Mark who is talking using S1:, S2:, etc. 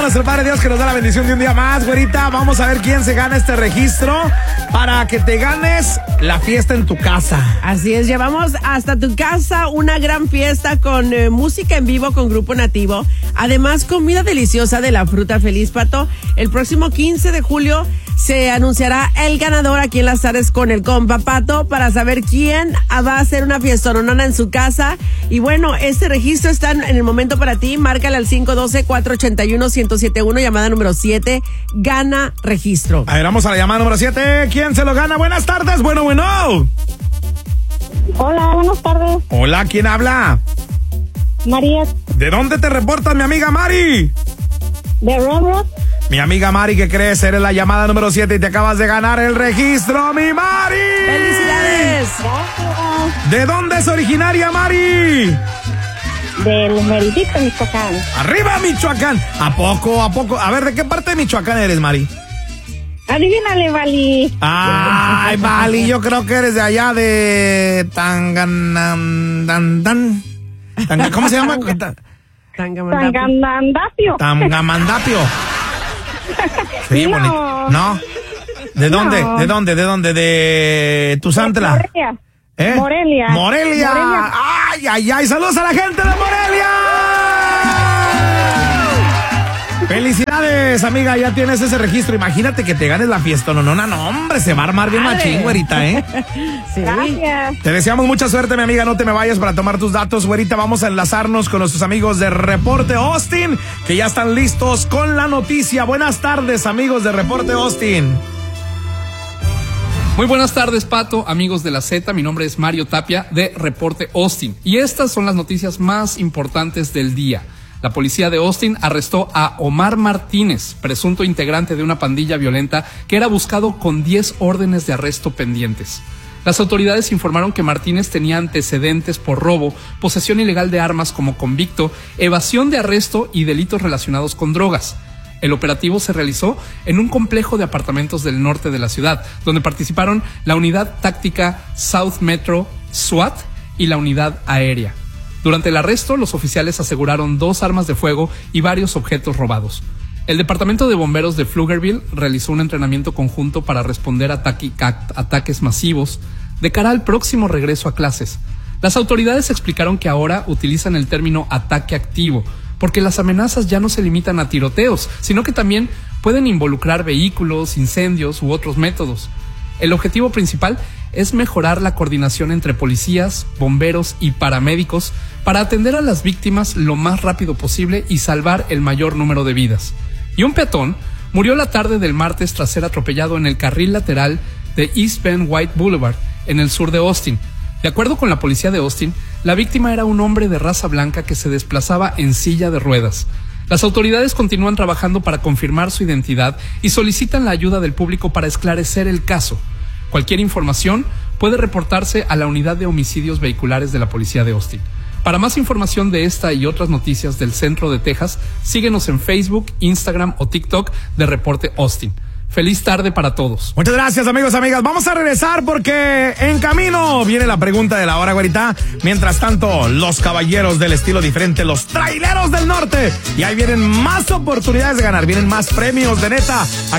S1: nuestro Padre Dios que nos da la bendición de un día más, güerita. Vamos a ver quién se gana este registro para que te ganes la fiesta en tu casa.
S2: Así es, llevamos hasta tu casa una gran fiesta con música en vivo con Grupo Nativo. Además, comida deliciosa de la fruta feliz, Pato. El próximo 15 de julio se anunciará el ganador aquí en Las Tardes con el compa Pato para saber quién va a hacer una fiestonona en su casa. Y bueno, este registro está en el momento para ti. Márcale al 512-481-1071, llamada número 7. Gana registro.
S1: A ver, vamos a la llamada número 7. ¿Quién se lo gana? Buenas tardes. Bueno.
S3: Hola, buenas tardes.
S1: Hola, ¿quién habla?
S3: María.
S1: ¿De dónde te reportas, mi amiga Mari?
S3: De Roblox.
S1: Mi amiga Mari, ¿qué crees? Eres la llamada número 7 y te acabas de ganar el registro, mi Mari.
S2: ¡Felicidades!
S3: Gracias.
S1: ¿De dónde es originaria, Mari?
S3: Del Meridito, Michoacán.
S1: ¡Arriba, Michoacán! ¿A poco? A ver, ¿de qué parte de Michoacán eres, Mari?
S3: Adivínale, Vali.
S1: Ay, Vali, yo creo que eres de allá de ¿cómo se llama?
S3: Tangamandapio.
S1: Tangamandapio. Sí,
S3: No.
S1: bonito. ¿No? ¿De dónde?
S3: No.
S1: ¿De dónde? ¿De Tuzantla?
S3: Morelia.
S1: ¿Eh? Morelia. Ay. Saludos a la gente de Morelia. Felicidades, amiga, ya tienes ese registro. Imagínate que te ganes la fiesta. No, hombre, se va a armar bien machín, güerita, ¿eh?
S2: Sí.
S3: Gracias.
S1: Te deseamos mucha suerte, mi amiga. No te me vayas para tomar tus datos, güerita. Vamos a enlazarnos con nuestros amigos de Reporte Austin, que ya están listos con la noticia. Buenas tardes, amigos de Reporte Austin.
S4: Muy buenas tardes, Pato, amigos de la Z. Mi nombre es Mario Tapia de Reporte Austin. Y estas son las noticias más importantes del día. La policía de Austin arrestó a Omar Martínez, presunto integrante de una pandilla violenta que era buscado con 10 órdenes de arresto pendientes. Las autoridades informaron que Martínez tenía antecedentes por robo, posesión ilegal de armas como convicto, evasión de arresto y delitos relacionados con drogas. El operativo se realizó en un complejo de apartamentos del norte de la ciudad, donde participaron la unidad táctica South Metro SWAT y la unidad aérea. Durante el arresto, los oficiales aseguraron 2 armas de fuego y varios objetos robados. El departamento de bomberos de Pflugerville realizó un entrenamiento conjunto para responder a ataques masivos de cara al próximo regreso a clases. Las autoridades explicaron que ahora utilizan el término ataque activo, porque las amenazas ya no se limitan a tiroteos, sino que también pueden involucrar vehículos, incendios u otros métodos. El objetivo principal es mejorar la coordinación entre policías, bomberos y paramédicos para atender a las víctimas lo más rápido posible y salvar el mayor número de vidas. Y un peatón murió la tarde del martes tras ser atropellado en el carril lateral de East Bend White Boulevard, en el sur de Austin. De acuerdo con la policía de Austin, la víctima era un hombre de raza blanca que se desplazaba en silla de ruedas. Las autoridades continúan trabajando para confirmar su identidad y solicitan la ayuda del público para esclarecer el caso. Cualquier información puede reportarse a la unidad de homicidios vehiculares de la policía de Austin. Para más información de esta y otras noticias del centro de Texas, síguenos en Facebook, Instagram o TikTok de Reporte Austin. Feliz tarde para todos.
S1: Muchas gracias, amigos, amigas. Vamos a regresar porque en camino viene la pregunta de la hora, güerita. Mientras tanto, los caballeros del estilo diferente, los traileros del norte. Y ahí vienen más oportunidades de ganar, vienen más premios de neta.